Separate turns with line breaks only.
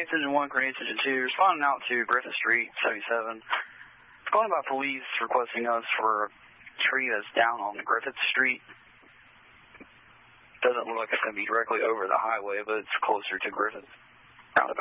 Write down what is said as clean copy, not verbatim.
Grenade Engine 1, Grenade Engine 2, responding out to Griffith Street, 77. Calling about police requesting us for a tree that's down on Griffith Street. Doesn't look like it's going to be directly over the highway, but it's closer to Griffith. Roundabout.